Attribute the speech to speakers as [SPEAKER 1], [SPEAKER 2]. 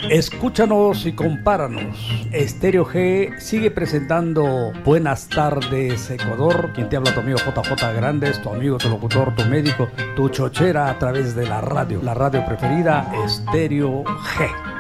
[SPEAKER 1] Escúchanos y compáranos. Estéreo G sigue presentando Buenas tardes Ecuador. Quien te habla, tu amigo JJ Grandes, tu amigo, tu locutor, tu médico, tu chochera a través de la radio preferida, Estéreo G.